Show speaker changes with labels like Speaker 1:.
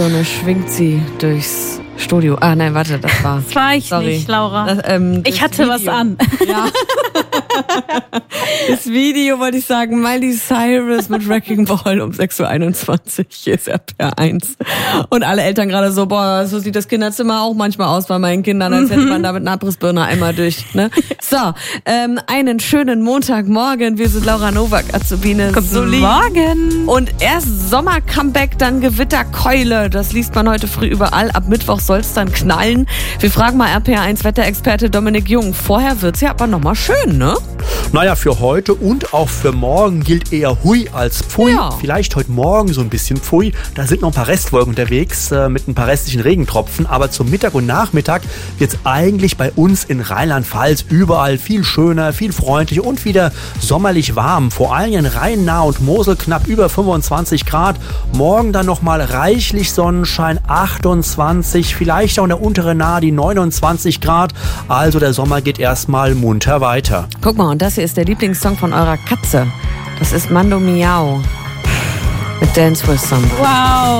Speaker 1: Sonne schwingt sie durchs Studio. Ah, nein, warte, das war...
Speaker 2: Das war ich nicht, Laura. Ich hatte
Speaker 1: Video.
Speaker 2: was an.
Speaker 1: Ja. Das Video wollte ich sagen, Miley Cyrus mit Wrecking Ball um 6.21 Uhr. Hier ist RPR 1. Und alle Eltern gerade so, boah, so sieht das Kinderzimmer auch manchmal aus bei meinen Kindern, als hätte man da mit einer Abrissbirne einmal durch. Ne? So, einen schönen Montagmorgen. Wir sind Laura Nowak, Azubine.
Speaker 2: Guten Morgen.
Speaker 1: Und erst Sommer-Comeback, dann Gewitterkeule. Das liest man heute früh überall. Ab Mittwoch soll es dann knallen. Wir fragen mal RPR1-Wetterexperte Dominik Jung. Vorher wird's ja aber nochmal schön, ne?
Speaker 3: Naja, für heute und auch für morgen gilt eher Hui als Pfui.
Speaker 1: Ja.
Speaker 3: Vielleicht heute Morgen so ein bisschen Pfui. Da sind noch ein paar Restwolken unterwegs mit ein paar restlichen Regentropfen. Aber zum Mittag und Nachmittag wird's eigentlich bei uns in Rheinland-Pfalz überall viel schöner, viel freundlicher und wieder sommerlich warm. Vor allem in Rhein-Nahe und Mosel knapp über 25 Grad. Morgen dann nochmal reichlich Sonnenschein, 28, vielleicht auch in der unteren Nahe die 29 Grad. Also der Sommer geht erstmal munter weiter.
Speaker 1: Guck mal, und das hier ist der Lieblingssong von eurer Katze. Das ist Mando Miau mit Dance with Somebody.
Speaker 2: Wow.